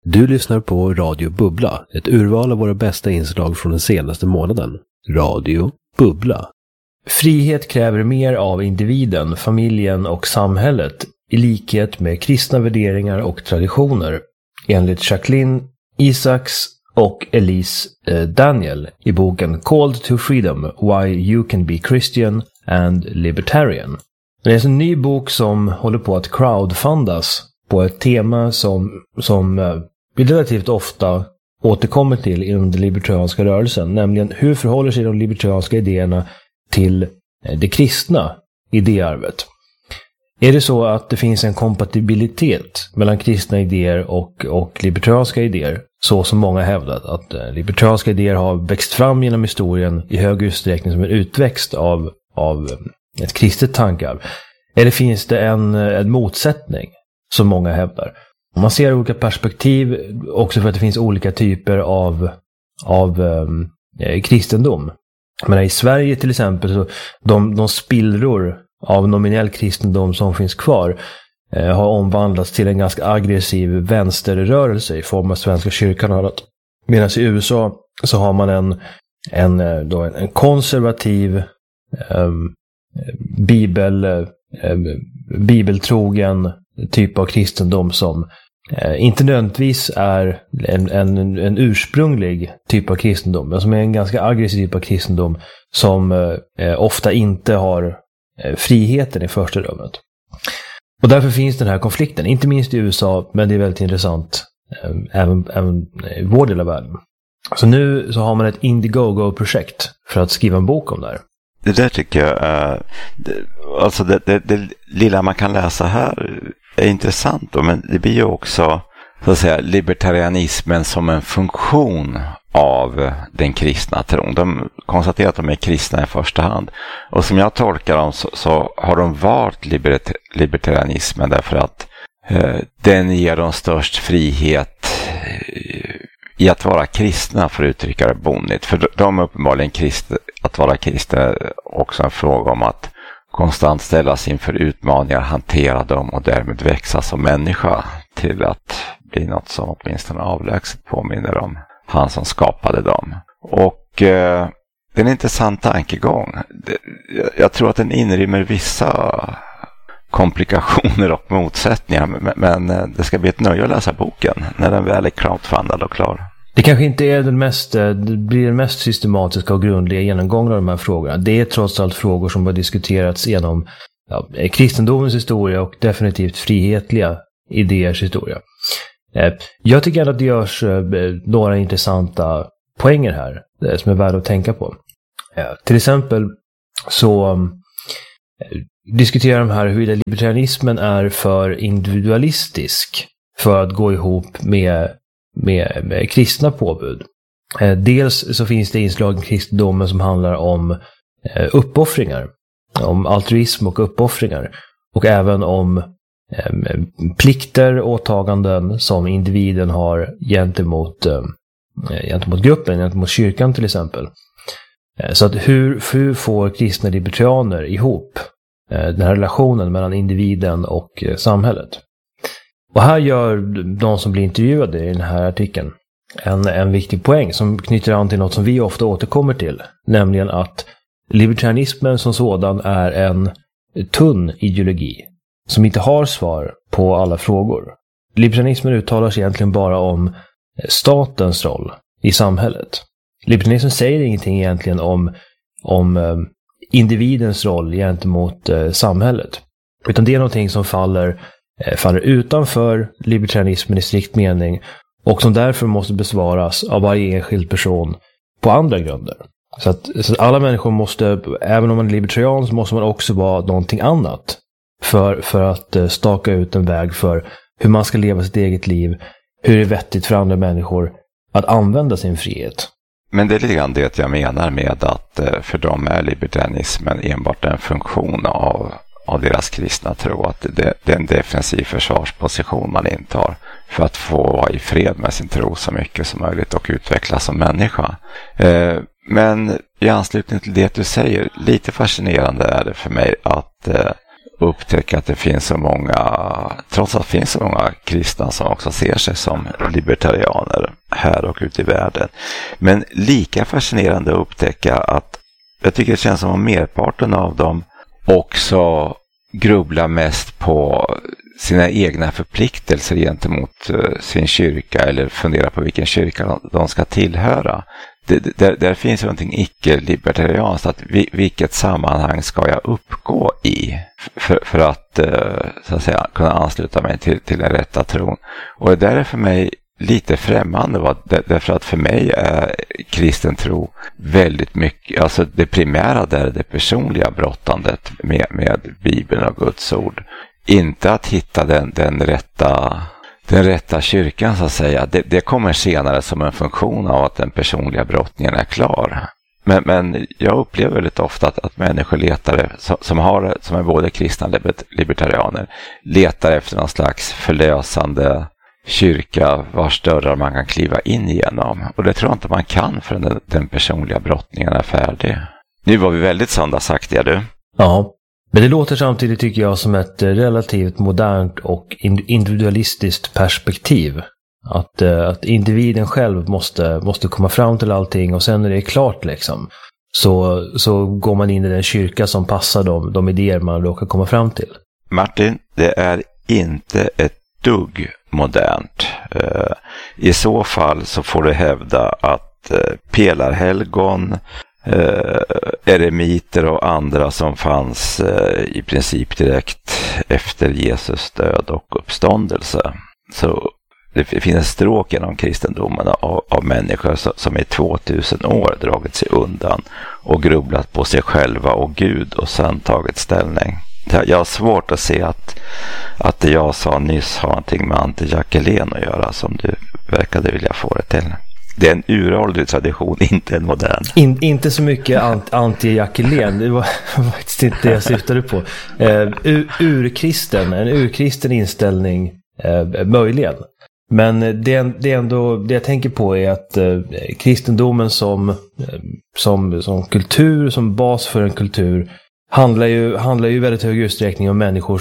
Du lyssnar på Radio Bubbla, ett urval av våra bästa inslag från den senaste månaden. Radio Bubbla. Frihet kräver mer av individen, familjen och samhället, i likhet med kristna värderingar och traditioner, enligt Jacqueline Isaacs och Elise Daniel i boken Called to Freedom, Why You Can Be Christian and Libertarian. Det är en ny bok som håller på att crowdfundas på ett tema som vi relativt ofta återkommer till inom den libertarianska rörelsen, nämligen hur förhåller sig de libertarianska idéerna till det kristna idéarvet. Är det så att det finns en kompatibilitet mellan kristna idéer och libertarianska idéer, så som många hävdat, att libertarianska idéer har växt fram genom historien i hög utsträckning som en utväxt av ett kristet tankarv? Eller finns det en motsättning, som många hävdar? Man ser olika perspektiv också för att det finns olika typer av kristendom. Men i Sverige till exempel, så de spillror av nominell kristendom som finns kvar har omvandlats till en ganska aggressiv vänsterrörelse i form av Svenska kyrkan och annat. Medan i USA så har man en konservativ bibeltrogen typ av kristendom som inte nödvändigtvis är en ursprunglig typ av kristendom, men som är en ganska aggressiv typ av kristendom som ofta inte har friheten i första rummet. Och därför finns den här konflikten, inte minst i USA, men det är väldigt intressant även i vår del av världen. Så nu så har man ett Indiegogo-projekt för att skriva en bok om det här. Det där tycker jag, alltså det lilla man kan läsa här är intressant då, men det blir ju också så att säga libertarianismen som en funktion av den kristna tron. De konstaterar att de är kristna i första hand. Och som jag tolkar dem så har de valt libertarianismen därför att den ger dem störst frihet i att vara kristna, för att uttrycka det bonnigt. För de är uppenbarligen att vara kristna är också en fråga om att konstant ställas inför utmaningar, hantera dem och därmed växa som människa till att bli något som åtminstone avlägset påminner om han som skapade dem. Och det är en intressant tankegång. Jag tror att den inrymmer vissa komplikationer och motsättningar, men det ska bli ett nöje att läsa boken när den väl är crowdfundad och klar. Det kanske inte är det blir den mest systematiska och grundliga genomgången av de här frågorna. Det är trots allt frågor som har diskuterats genom kristendomens historia och definitivt frihetliga idéers historia. Jag tycker att det görs några intressanta poänger här som är värda att tänka på. Till exempel så diskuterar de här huruvida libertarianismen är för individualistisk för att gå ihop med kristna påbud. Dels så finns det inslag i kristendomen som handlar om uppoffringar, om altruism och uppoffringar, och även om plikter, åtaganden som individen har gentemot gruppen, gentemot kyrkan till exempel. Så att hur får kristna libertarianer ihop den här relationen mellan individen och samhället? Och här gör de som blir intervjuade i den här artikeln en viktig poäng som knyter an till något som vi ofta återkommer till, nämligen att libertarianismen som sådan är en tunn ideologi som inte har svar på alla frågor. Libertarianismen uttalar sig egentligen bara om statens roll i samhället. Libertarianismen säger ingenting egentligen om individens roll gentemot samhället, utan det är någonting som faller utanför libertarianismen i strikt mening och som därför måste besvaras av varje enskild person på andra grunder. Så att alla människor måste, även om man är libertarian, så måste man också vara någonting annat för att staka ut en väg för hur man ska leva sitt eget liv, hur det är vettigt för andra människor att använda sin frihet. Men det är lite grann det jag menar med att för dem är libertarianismen enbart en funktion av deras kristna tro, att det är en defensiv försvarsposition man intar för att få vara i fred med sin tro så mycket som möjligt och utvecklas som människa. Men i anslutning till det du säger, lite fascinerande är det för mig att upptäcka att det finns så många, trots att det finns så många kristna som också ser sig som libertarianer här och ute i världen. Men lika fascinerande att upptäcka att jag tycker det känns som om merparten av dem också grubblar mest på sina egna förpliktelser gentemot sin kyrka eller funderar på vilken kyrka de ska tillhöra. Där finns någonting icke-libertarianskt, att vilket sammanhang ska jag uppgå i för att, så att säga, kunna ansluta mig till den rätta tron. Och det där är för mig lite främmande, därför att för mig är kristen tro väldigt mycket, alltså det primära där är det personliga brottandet med Bibeln och Guds ord. Inte att hitta den rätta kyrkan, så att säga. Det kommer senare som en funktion av att den personliga brottningen är klar. Men jag upplever väldigt ofta att människor letar, som är både kristna och libertarianer, letar efter någon slags förlösande kyrka vars dörrar man kan kliva in igenom. Och det tror jag inte man kan förrän den personliga brottningen är färdig. Nu var vi väldigt söndagsaktiga, du. Ja. Men det låter samtidigt, tycker jag, som ett relativt modernt och individualistiskt perspektiv. Att individen själv måste komma fram till allting, och sen när det är klart liksom, så går man in i den kyrka som passar de idéer man råkar komma fram till. Martin, det är inte ett dugg modernt. I så fall så får du hävda att pelarhelgon, eremiter och andra som fanns i princip direkt efter Jesus död och uppståndelse. Så det finns stråk genom kristendomen av människor som i 2000 år dragit sig undan och grubblat på sig själva och Gud och sen tagit ställning. Jag har svårt att se att det jag sa nyss har någonting med Ante Jackelén att göra, som du verkade vilja få det till. Det är en uråldrig tradition, inte en modern. Inte så mycket anti-Jackelén, det var faktiskt inte det jag syftade på. En urkristen inställning, möjligen. Men det jag tänker på är att kristendomen som kultur, som bas för en kultur, handlar ju i väldigt hög utsträckning om människor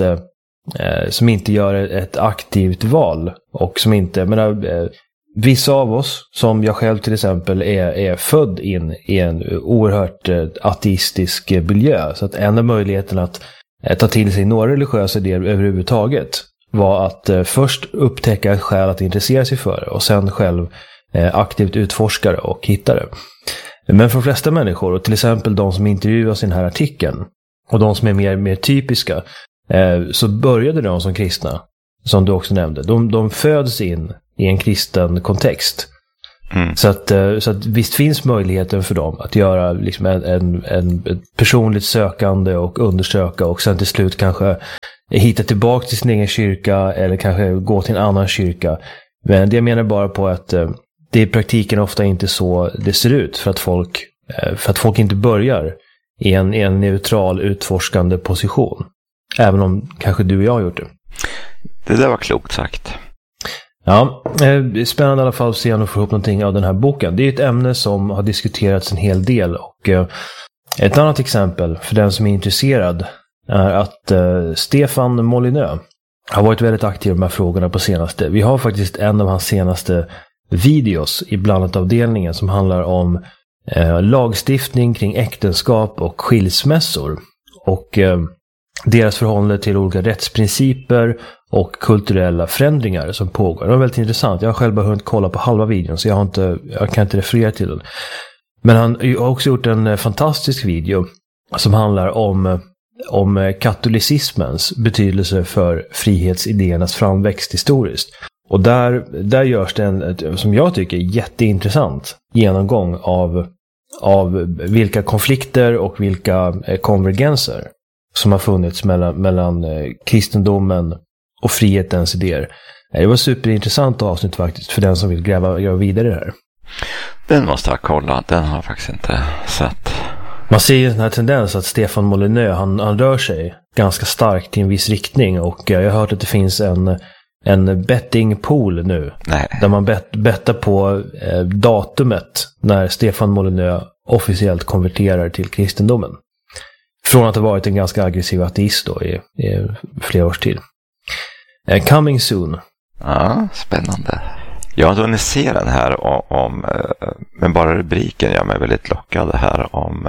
som inte gör ett aktivt val, och som inte, vissa av oss, som jag själv till exempel, är född in i en oerhört ateistisk miljö. Så att enda möjligheten att ta till sig några religiösa idéer överhuvudtaget var att först upptäcka ett skäl att intressera sig för det, och sen själv aktivt utforska det och hitta det. Men för de flesta människor, och till exempel de som intervjuas i den här artikeln, och de som är mer typiska, så började de som kristna, som du också nämnde. De föds in i en kristen kontext. Mm. Så att visst finns möjligheten för dem att göra liksom en personligt sökande och undersöka, och sen till slut kanske hitta tillbaka till sin egen kyrka, eller kanske gå till en annan kyrka. Men det jag menar bara på att det i praktiken ofta inte så det ser ut, för att folk inte börjar i en neutral utforskande position. Även om kanske du och jag har gjort det. Det där var klokt sagt. Ja, spännande i alla fall att se om du får ihop någonting av den här boken. Det är ett ämne som har diskuterats en hel del, och ett annat exempel för den som är intresserad är att Stefan Molyneux har varit väldigt aktiv i de här frågorna på senaste. Vi har faktiskt en av hans senaste videos i blandat-avdelningen som handlar om lagstiftning kring äktenskap och skilsmässor, och deras förhållande till olika rättsprinciper och kulturella förändringar som pågår. Det var väldigt intressant. Jag har själv bara hunnit kolla på halva videon, så jag kan inte referera till den. Men han har också gjort en fantastisk video som handlar om katolicismens betydelse för frihetsidéernas framväxt historiskt. Och där görs det en, som jag tycker, jätteintressant genomgång av vilka konflikter och vilka konvergenser som har funnits mellan kristendomen och frihetens idéer. Det var superintressant avsnitt faktiskt, för den som vill göra vidare det här. Den måste jag kolla, den har jag faktiskt inte sett. Man ser ju den här tendens att Stefan Molyneux, han rör sig ganska starkt i en viss riktning, och jag har hört att det finns en bettingpool nu. Nej. Där man bettar på datumet när Stefan Molyneux officiellt konverterar till kristendomen. Från att ha varit en ganska aggressiv ateist då i flera års tid. Coming soon. Ja, spännande. Jag har inte hunnit se den här men bara rubriken gör mig väldigt lockad här om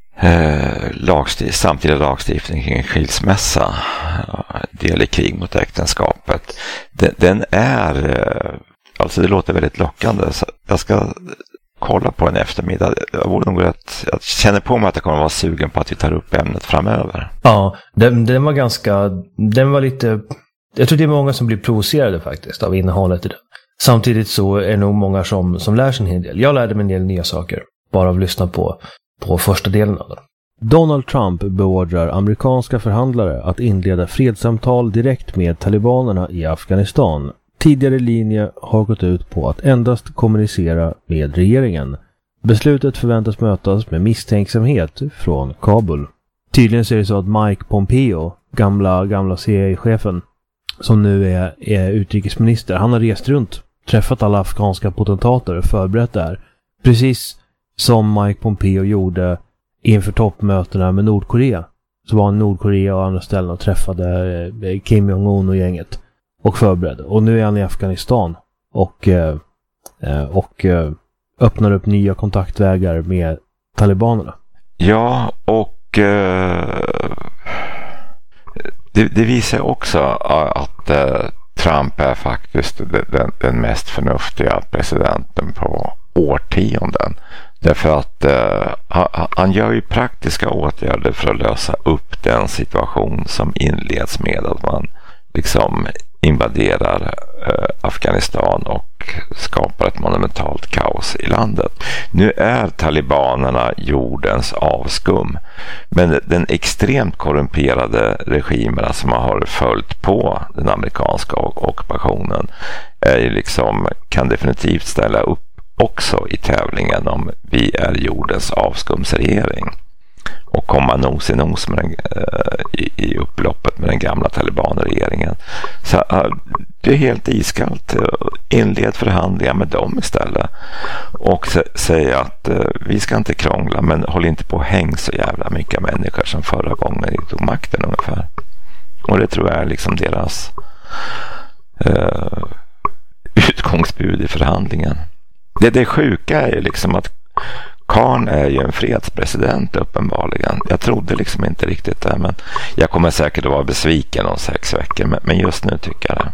samtida lagstiftning kring skilsmässa, del i krig mot äktenskapet. Den är, alltså det låter väldigt lockande, så jag ska kolla på en eftermiddag. Jag känner på mig att jag kommer att vara sugen på att vi tar upp ämnet framöver. Ja, den var lite, jag tror det är många som blir provocerade faktiskt av innehållet i den. Samtidigt så är det nog många som lär sig en hel del. Jag lärde mig en del nya saker bara av att lyssna på första delen av den. Donald Trump beordrar amerikanska förhandlare att inleda fredssamtal direkt med talibanerna i Afghanistan. Tidigare linje har gått ut på att endast kommunicera med regeringen. Beslutet förväntas mötas med misstänksamhet från Kabul. Tydligen så är det så att Mike Pompeo, gamla CIA-chefen, som nu är utrikesminister, han har rest runt, träffat alla afghanska potentater och förberett det här. Precis som Mike Pompeo gjorde inför toppmötena med Nordkorea. Så var han i Nordkorea och andra ställen och träffade Kim Jong-un och gänget och förberedde. Och nu är han i Afghanistan och öppnar upp nya kontaktvägar med talibanerna. Ja, och det visar också att Trump är faktiskt den mest förnuftiga presidenten på årtionden. Därför att han gör ju praktiska åtgärder för att lösa upp den situation som inleds med att man liksom invaderar Afghanistan och skapar ett monumentalt kaos i landet. Nu är talibanerna jordens avskum, men den extremt korrumperade regimerna som har följt på den amerikanska ockupationen är ju liksom, kan definitivt ställa upp också i tävlingen om vi är jordens avskumsregering och komma nos i nos med i upploppet med den gamla talibanregeringen. Så det är helt iskallt. Inled förhandlingar med dem istället och säga att vi ska inte krångla, men håll inte på att häng så jävla mycket människor som förra gången de tog makten ungefär. Och det tror jag är liksom deras utgångsbud i förhandlingen. Det sjuka är ju liksom att Karn är ju en fredspresident uppenbarligen. Jag trodde liksom inte riktigt det, men jag kommer säkert att vara besviken om 6 veckor, men just nu tycker jag det.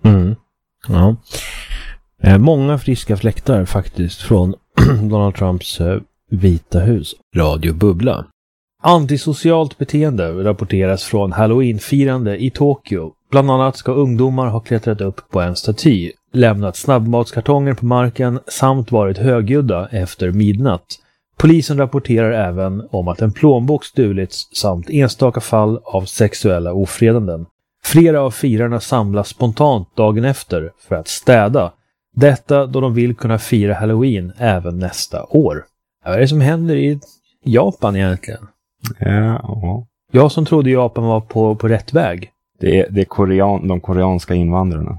Ja. Många friska fläktar faktiskt från Donald Trumps Vita hus. Radio Bubbla. Antisocialt beteende rapporteras från Halloween-firande i Tokyo. Bland annat ska ungdomar ha klättrat upp på en staty, lämnat snabbmatskartonger på marken samt varit högljudda efter midnatt. Polisen rapporterar även om att en plånbok stulits samt enstaka fall av sexuella ofredanden. Flera av firarna samlas spontant dagen efter för att städa. Detta då de vill kunna fira Halloween även nästa år. Vad är det som händer i Japan egentligen? Ja. Jag som trodde Japan var på rätt väg. Det är de koreanska invandrarna.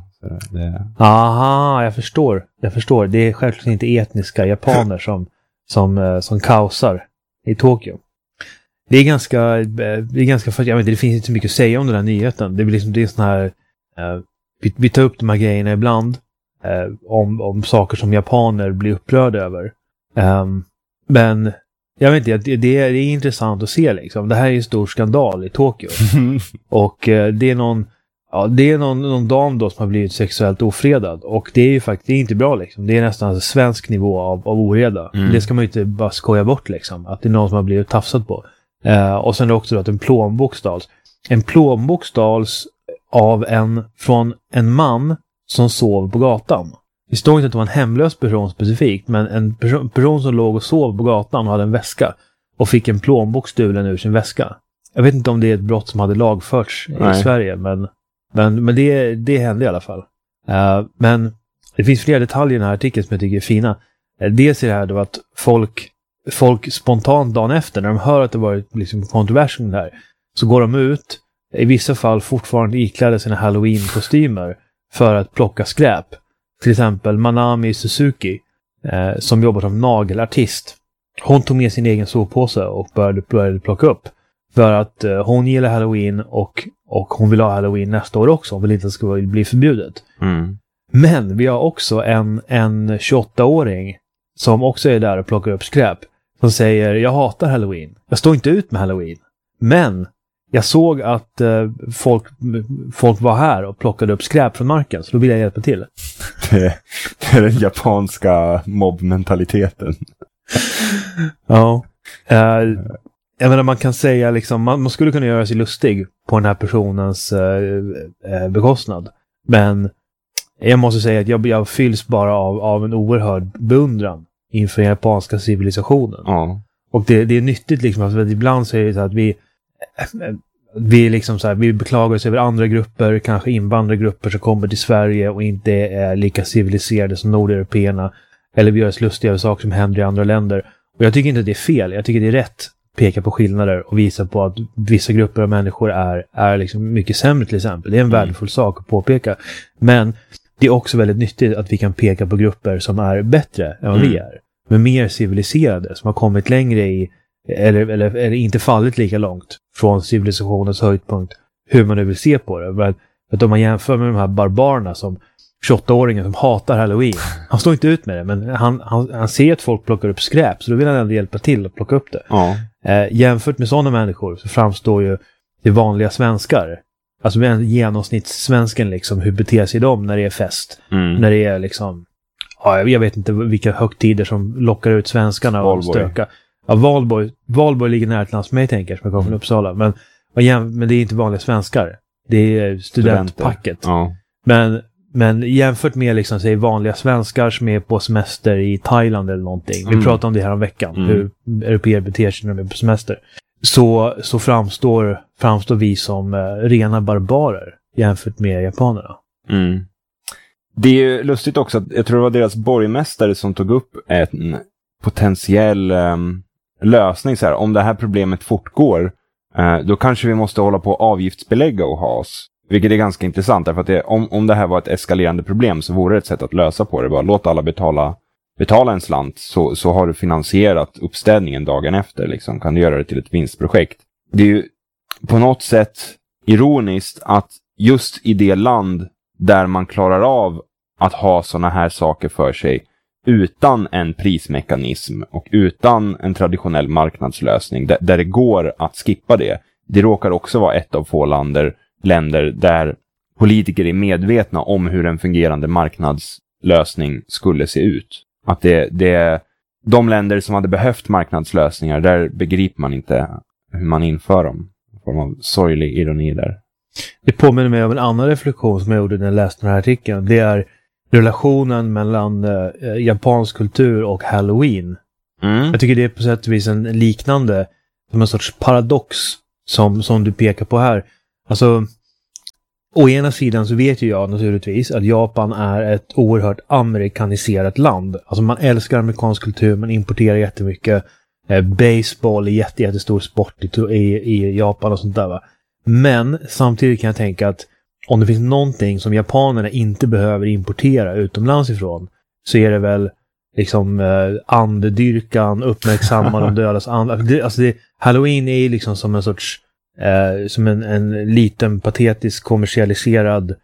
Aha, jag förstår. Det är självklart inte etniska japaner som kaosar i Tokyo. Det är ganska för jag vet inte, det finns inte så mycket att säga om den här nyheten. Det blir liksom, det är sån här vi tar upp de här grejerna ibland om saker som japaner blir upprörda över. Men jag vet inte, det är intressant att se liksom. Det här är en stor skandal i Tokyo. Och det är någon dam då som har blivit sexuellt ofredad. Och det är ju faktiskt inte bra liksom. Det är nästan en svensk nivå av oreda. Det ska man ju inte bara skoja bort liksom. Att det är någon som har blivit tafsat på. Och sen är det också då att en plånbok stals. En plånbok stals från en man som sov på gatan. Det står inte att det var en hemlös person specifikt, men en person som låg och sov på gatan och hade en väska och fick en plånbok stulen ur sin väska. Jag vet inte om det är ett brott som hade lagförts i Sverige, men det hände i alla fall. Men det finns flera detaljer i den här artikeln som jag tycker är fina. Dels är det här då att folk spontant dagen efter, när de hör att det varit liksom kontrovers om det här, så går de ut, i vissa fall fortfarande iklädda sina Halloween-kostymer för att plocka skräp. Till exempel Manami Suzuki, som jobbar som nagelartist. Hon tog med sin egen soppåse och började plocka upp. För att hon gillar Halloween och hon vill ha Halloween nästa år också. Hon vill inte att det ska bli förbjudet. Mm. Men vi har också en 28-åring som också är där och plockar upp skräp. Som säger, jag hatar Halloween. Jag står inte ut med Halloween. Men jag såg att folk var här och plockade upp skräp från marken. Så då vill jag hjälpa till. Det är den japanska mobbmentaliteten. Ja. Jag menar, man kan säga liksom, man skulle kunna göra sig lustig på den här personens bekostnad. Men jag måste säga att jag fylls bara av en oerhörd beundran inför den japanska civilisationen. Ja. Och det är nyttigt liksom, att ibland så är det så att vi liksom så här, vi beklagar oss över andra grupper, kanske invandrargrupper som kommer till Sverige och inte är lika civiliserade som nordeuropeerna, eller vi gör oss lustiga över saker som händer i andra länder. Och jag tycker inte att det är fel, jag tycker det är rätt att peka på skillnader och visa på att vissa grupper av människor är liksom mycket sämre till exempel. Det är en värdefull sak att påpeka. Men det är också väldigt nyttigt att vi kan peka på grupper som är bättre än vad vi är. Men mer civiliserade, som har kommit längre i eller inte fallit lika långt från civilisationens höjdpunkt, hur man nu vill se på det. För att om man jämför med de här barbarerna som 28-åringen som hatar Halloween, han står inte ut med det, men han ser att folk plockar upp skräp, så då vill han ändå hjälpa till att plocka upp det. Ja. Jämfört med sådana människor så framstår ju det vanliga svenskar, alltså med en genomsnittssvensken liksom, hur beter sig de när det är fest, när det är liksom, ja, jag vet inte vilka högtider som lockar ut svenskarna och stöka. Ja, Valborg ligger nära till lands för mig, tänker jag, som jag kommer från Uppsala. Men det är inte vanliga svenskar. Det är studentpacket. Ja. Men jämfört med liksom, säg, vanliga svenskar som är på semester i Thailand eller någonting. Vi pratade om det här om veckan. Hur europeer beter sig när de är på semester. Så framstår vi som rena barbarer jämfört med japanerna. Mm. Det är ju lustigt också att jag tror det var deras borgmästare som tog upp en potentiell lösning så här. Om det här problemet fortgår, då kanske vi måste hålla på att avgiftsbelägga och ha oss. Vilket är ganska intressant, därför att om det här var ett eskalerande problem så vore det ett sätt att lösa på det. Bara låt alla betala en slant, så har du finansierat uppställningen dagen efter. Liksom. Kan du göra det till ett vinstprojekt. Det är ju på något sätt ironiskt att just i det land där man klarar av att ha såna här saker för sig utan en prismekanism och utan en traditionell marknadslösning, där det går att skippa det. Det råkar också vara ett av få länder där politiker är medvetna om hur en fungerande marknadslösning skulle se ut. Att det de länder som hade behövt marknadslösningar, där begriper man inte hur man inför dem. En form av sorglig ironi där. Det påminner mig om en annan reflektion som jag gjorde när jag läste den här artikeln. Det är relationen mellan japansk kultur och Halloween. Jag tycker det är på sätt och vis en liknande, som en sorts paradox som du pekar på här. Alltså, å ena sidan så vet ju jag naturligtvis att Japan är ett oerhört amerikaniserat land. Alltså man älskar amerikansk kultur, man importerar jättemycket. Baseball är jättestor sport i Japan och sånt där, va. Men samtidigt kan jag tänka att om det finns någonting som japanerna inte behöver importera utomlands ifrån, så är det väl liksom andedyrkan, uppmärksamma de dödas Halloween är liksom som en sorts som en liten patetisk kommersialiserad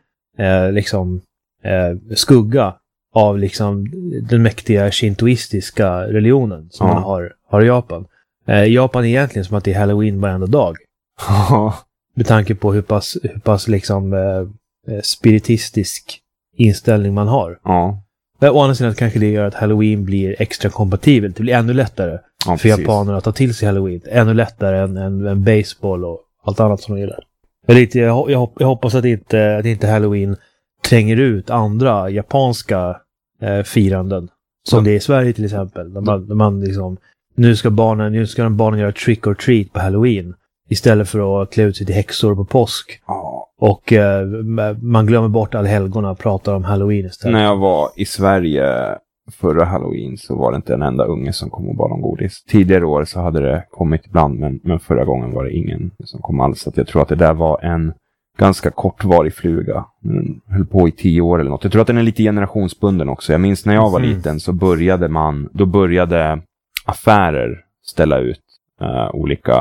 skugga av liksom den mäktiga shintoistiska religionen som man har i Japan. Japan är egentligen som att det är Halloween varenda dag. Med tanke på hur pass liksom spiritistisk inställning man har. Ja. Å andra sidan kanske det gör att Halloween blir extra kompatibelt. Det blir ännu lättare för japanerna att ta till sig Halloween. Ännu lättare än baseball och allt annat som de gillar. Jag hoppas att inte Halloween tränger ut andra japanska firanden. Som det är i Sverige till exempel. Där man liksom, nu ska barnen göra trick or treat på Halloween. Istället för att klä ut sig till häxor på påsk. Och man glömmer bort allhelgona och pratar om Halloween istället. När jag var i Sverige förra Halloween så var det inte en enda unge som kom och bad om godis. Tidigare år så hade det kommit ibland, men förra gången var det ingen som kom alls. Så jag tror att det där var en ganska kortvarig fluga. Den höll på i 10 år eller något. Jag tror att den är lite generationsbunden också. Jag minns när jag var liten så började affärer ställa ut olika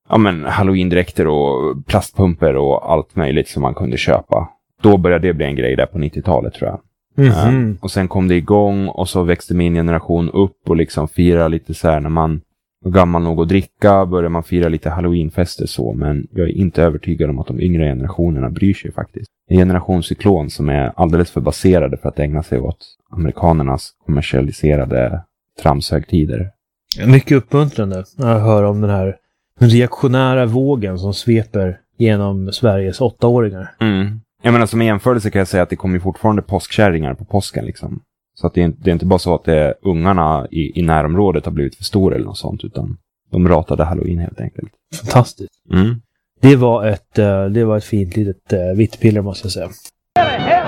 halloween-dräkter och plastpumper och allt möjligt som man kunde köpa. Då började det bli en grej där på 90-talet tror jag. Och sen kom det igång och så växte min generation upp och liksom fira lite så här när man var gammal nog att dricka, började man fira lite halloweenfester så, men jag är inte övertygad om att de yngre generationerna bryr sig faktiskt. En generationscyklon som är alldeles för baserade för att ägna sig åt amerikanernas kommersialiserade tramshögtider. Mycket uppmuntrande att höra om den här reaktionära vågen som sveper genom Sveriges 8-åringar. Jag menar, som jämförelse kan jag säga att det kommer fortfarande påskkärringar på påsken liksom. Så att det är inte bara så att ungarna i närområdet har blivit för stora eller något sånt, utan de ratade halloween helt enkelt. Fantastiskt. Det var ett fint litet vitt piller måste jag säga.